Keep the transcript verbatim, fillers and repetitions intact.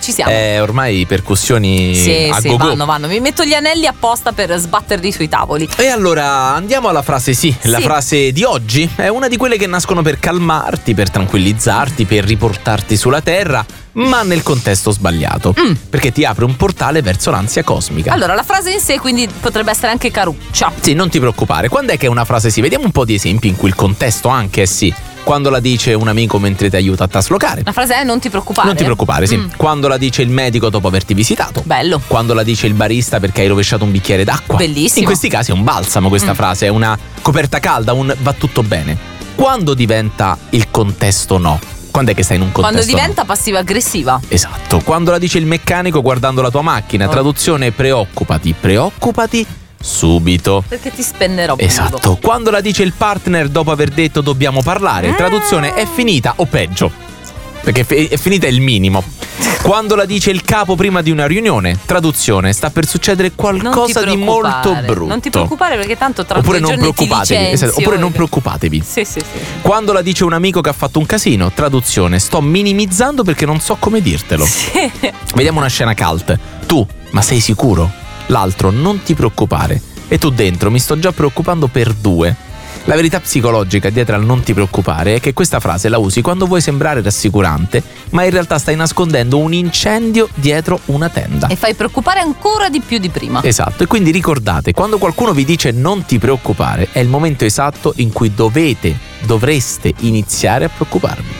ci siamo. Eh, ormai percussioni Sì, a sì, go-go. vanno, vanno. Mi metto gli anelli apposta per sbatterli sui tavoli. E allora andiamo alla frase sì, Sì. la frase di oggi è una di quelle che nascono per calmarti, per tranquillizzarti, per riportarti sulla terra, ma nel contesto sbagliato, Mm. perché ti apre un portale verso l'ansia cosmica. Allora, la frase in sé quindi potrebbe essere anche caruccia. Sì, non ti preoccupare. Quando è che è una frase sì? Vediamo un po' di esempi in cui il contesto anche è sì. Quando la dice un amico mentre ti aiuta a traslocare. La frase è non ti preoccupare. Non ti preoccupare, sì. Mm. Quando la dice il medico dopo averti visitato. Bello. Quando la dice il barista perché hai rovesciato un bicchiere d'acqua. Bellissimo. In questi casi è un balsamo questa Mm. frase, è una coperta calda, un va tutto bene. Quando diventa il contesto no? Quando è che stai in un contesto Quando no? diventa passiva-aggressiva. Esatto. Quando la dice il meccanico guardando la tua macchina. Oh. Traduzione preoccupati, preoccupati subito. Perché ti spennerò vivo. Esatto. Quando la dice il partner dopo aver detto dobbiamo parlare. Mm. Traduzione è finita o peggio. Perché è finita il minimo. Quando la dice il capo prima di una riunione. Traduzione sta per succedere qualcosa di molto brutto. Non ti preoccupare perché tanto tra Oppure due non giorni ti preoccupatevi. licenzio. Esatto. Oppure non preoccupatevi. Sì, sì, sì. Quando la dice un amico che ha fatto un casino. Traduzione sto minimizzando perché non so come dirtelo. Sì. Vediamo una scena cult. Tu, ma sei sicuro? L'altro, non ti preoccupare. E tu dentro, mi sto già preoccupando per due. La verità psicologica dietro al non ti preoccupare è che questa frase la usi quando vuoi sembrare rassicurante, ma in realtà stai nascondendo un incendio dietro una tenda. E fai preoccupare ancora di più di prima. Esatto, e quindi ricordate, quando qualcuno vi dice non ti preoccupare, è il momento esatto in cui dovete, dovreste iniziare a preoccuparvi.